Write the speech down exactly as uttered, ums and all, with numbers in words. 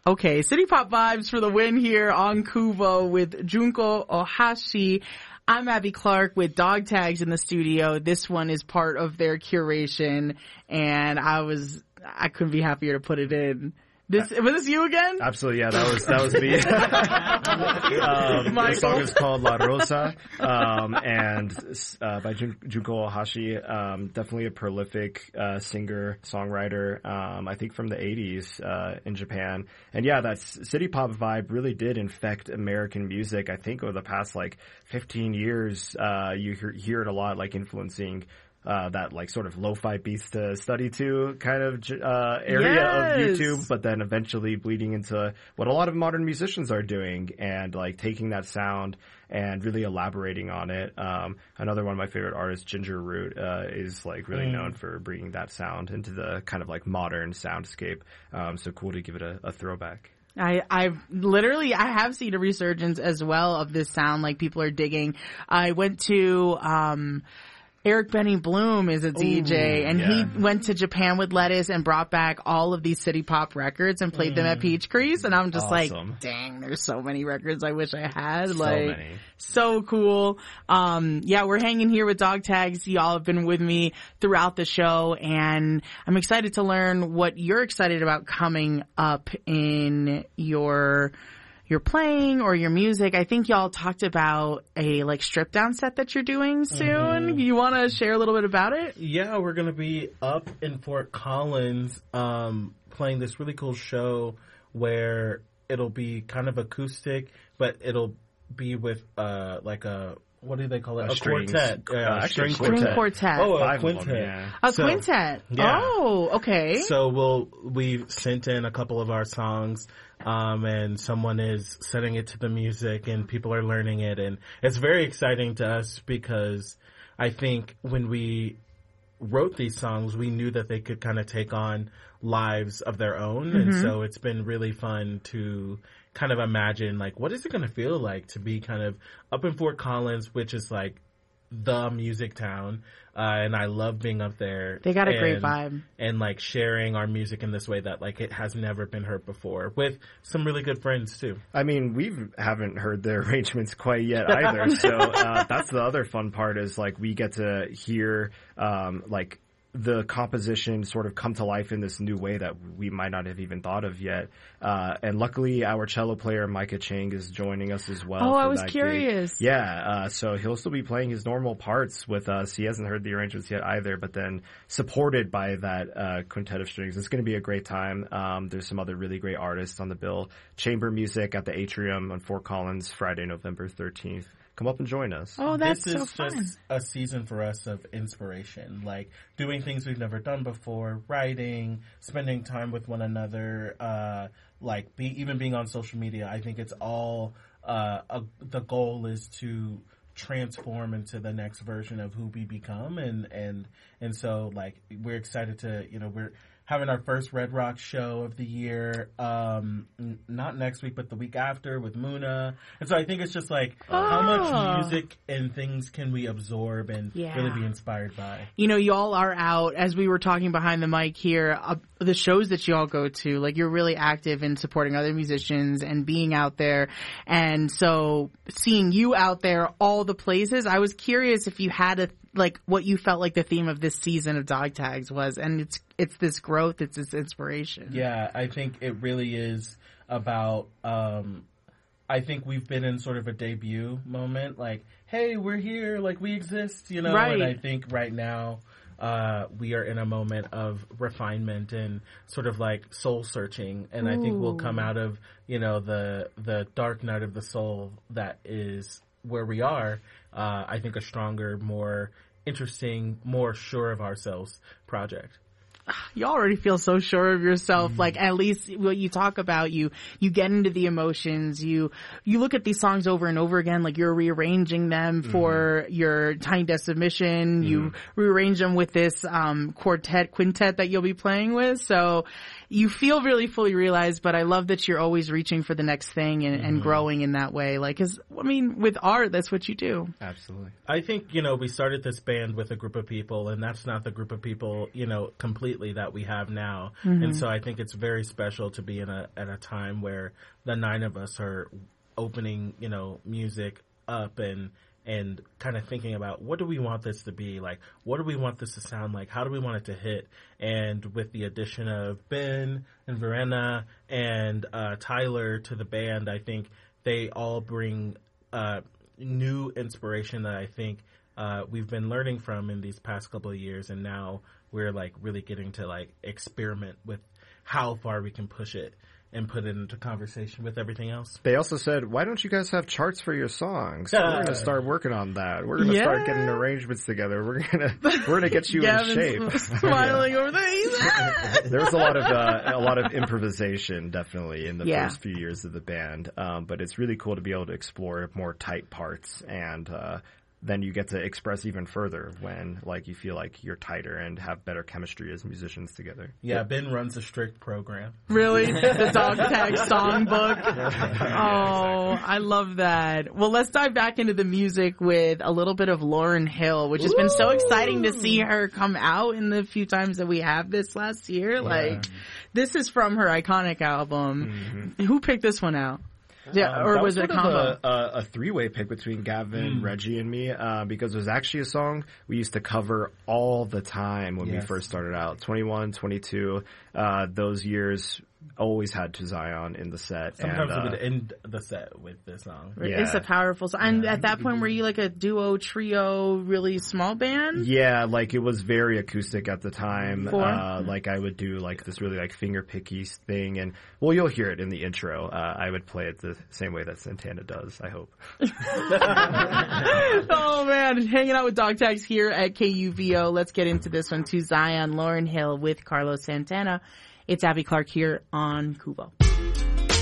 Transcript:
Okay, City Pop Vibes for the win here on Kuvo with Junko Ohashi. I'm Abby Clark with Dog Tags in the studio. This one is part of their curation, and I was, I couldn't be happier to put it in. This, was this you again? Absolutely, yeah, that was, that was me. um, the song is called La Rosa, um, and, uh, by Jun- Junko Ohashi, um, definitely a prolific, uh, singer, songwriter, um, I think from the eighties, uh, in Japan. And yeah, that city pop vibe really did infect American music, I think over the past like fifteen years, uh, you hear, hear it a lot, like influencing Uh, that like sort of lo-fi beats to study to kind of uh, area yes. of YouTube, but then eventually bleeding into what a lot of modern musicians are doing and like taking that sound and really elaborating on it. Um, another one of my favorite artists, Ginger Root, uh, is like really mm. known for bringing that sound into the kind of like modern soundscape. Um, so cool to give it a, a throwback. I, I've literally, I have seen a resurgence as well of this sound, like people are digging. I went to, um, Eric Benny Bloom is a D J, Ooh, and yeah. he went to Japan with Lettuce and brought back all of these city pop records and played mm. them at Peach Crease, and I'm just awesome. like, dang, there's so many records I wish I had. So like, many. So cool. Um, yeah, we're hanging here with Dog Tags. Y'all have been with me throughout the show, and I'm excited to learn what you're excited about coming up in your your playing or your music. I think y'all talked about a like strip down set that you're doing soon. Mm-hmm. You want to share a little bit about it? Yeah, we're going to be up in Fort Collins, um, playing this really cool show where it'll be kind of acoustic, but it'll be with, uh, like a, what do they call it? A, a strings, quartet. Uh, uh, string, string quartet. quartet. Oh, a Five quintet. Them, yeah. A so, quintet. Yeah. Oh, okay. So we'll, we've sent in a couple of our songs, um, and someone is setting it to the music and people are learning it. And it's very exciting to us because I think when we wrote these songs, we knew that they could kind of take on lives of their own. Mm-hmm. And so it's been really fun to kind of imagine, like, what is it going to feel like to be kind of up in Fort Collins, which is like the music town. Uh, and I love being up there. They got a and, great vibe. And like sharing our music in this way that like it has never been heard before with some really good friends too. I mean, we haven't heard the arrangements quite yet either. So, uh, that's the other fun part is like we get to hear, um, like, the composition sort of come to life in this new way that we might not have even thought of yet. Uh, and luckily our cello player, Micah Chang, is joining us as well. Oh, I was curious. Gig. Yeah. Uh, so he'll still be playing his normal parts with us. He hasn't heard the arrangements yet either, but then supported by that, uh, quintet of strings. It's going to be a great time. Um, there's some other really great artists on the bill. Chamber music at the Atrium on Fort Collins, Friday, November thirteenth. Come up and join us. Oh, that's this so is fun. Just a season for us of inspiration, like doing things we've never done before, writing, spending time with one another, uh, like be, even being on social media. I think it's all, uh, a, the goal is to transform into the next version of who we become. And, and, and so like we're excited to, you know, we're having our first Red Rock show of the year, um, n- not next week, but the week after with Muna. And so I think it's just like, oh. how much music and things can we absorb and yeah. really be inspired by? You know, y'all are out, as we were talking behind the mic here, uh, the shows that y'all go to, like you're really active in supporting other musicians and being out there. And so seeing you out there all the places, I was curious if you had a like what you felt like the theme of this season of Dog Tags was, and it's it's this growth, it's this inspiration. Yeah, I think it really is about, um, I think we've been in sort of a debut moment, like, hey, we're here, like we exist, you know, right. and I think right now, uh, we are in a moment of refinement and sort of like soul searching, and Ooh. I think we'll come out of, you know, the, the dark night of the soul that is where we are, uh, I think a stronger, more interesting, more sure of ourselves project. You already feel so sure of yourself. Mm-hmm. Like at least what you talk about, you you get into the emotions. You you look at these songs over and over again. Like you're rearranging them mm-hmm. for your Tiny Desk submission. Mm-hmm. You rearrange them with this um quartet quintet that you'll be playing with. So you feel really fully realized, but I love that you're always reaching for the next thing and, mm-hmm. and growing in that way. Like, cause, I mean, with art, that's what you do. Absolutely. I think, you know, we started this band with a group of people, and that's not the group of people, you know, completely that we have now. Mm-hmm. And so I think it's very special to be in a, at a time where the nine of us are opening, you know, music up and, and kind of thinking about what do we want this to be like? What do we want this to sound like? How do we want it to hit? And with the addition of Ben and Verena and uh, Tyler to the band, I think they all bring uh, new inspiration that I think uh, we've been learning from in these past couple of years. And now we're like really getting to like experiment with how far we can push it and put it into conversation with everything else. They also said, why don't you guys have charts for your songs? Uh, we're going to start working on that. We're going to yeah. start getting arrangements together. We're going to we're going to get you in shape. Smiling over there. There was a lot of uh, a lot of improvisation, definitely, in the yeah. first few years of the band. Um, but it's really cool to be able to explore more tight parts, and uh, then you get to express even further when, like, you feel like you're tighter and have better chemistry as musicians together. Yeah, yeah. Ben runs a strict program. Really? The Dog Tag Songbook? Oh, I love that. Well, let's dive back into the music with a little bit of Lauryn Hill, which has Ooh. been so exciting to see her come out in the few times that we have this last year. Yeah. Like, this is from her iconic album. Mm-hmm. Who picked this one out? Yeah, um, or was, was it a combo? A, a, a three-way pick between Gavin, mm. Reggie, and me, uh, because it was actually a song we used to cover all the time when yes. we first started out. twenty-one, twenty-two, uh, those years always had To Zion in the set. Sometimes and, we would uh, end the set with this song. Yeah. It's a powerful song. And yeah. at that point, were you like a duo, trio, really small band? Yeah, like it was very acoustic at the time. Uh, like I would do like this really like finger picky thing, and well, you'll hear it in the intro. Uh, I would play it the same way that Santana does, I hope. Oh man, hanging out with Dog Tags here at K U V O. Let's get into this one. To Zion, Lauryn Hill with Carlos Santana. It's Abby Clark here on Kubo.